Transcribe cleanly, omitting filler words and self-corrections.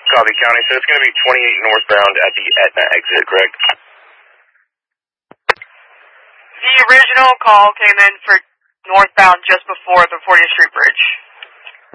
Copy, County. So it's going to be 28 northbound at the Etna exit, correct? The original call came in for northbound just before the 40th Street Bridge.